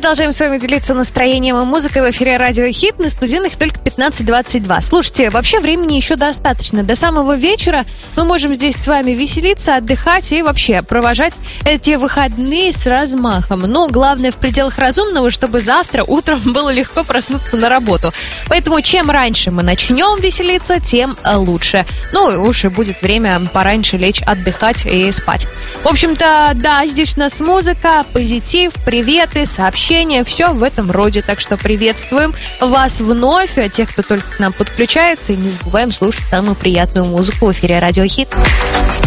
Продолжаем с вами делиться настроением и музыкой в эфире Радио Хит. На студийных только 15:22. Слушайте, вообще времени еще достаточно. До самого вечера мы можем здесь с вами веселиться, отдыхать и вообще провожать эти выходные с размахом. Ну, главное, в пределах разумного, чтобы завтра утром было легко проснуться на работу. Поэтому чем раньше мы начнем веселиться, тем лучше. Ну, и уж и будет время пораньше лечь отдыхать и спать. В общем-то, да, здесь у нас музыка, позитив, приветы, сообщения, все в этом роде. Так что приветствуем вас вновь, тех, кто только к нам подключается, и не забываем слушать самую приятную музыку в эфире Радио Хит.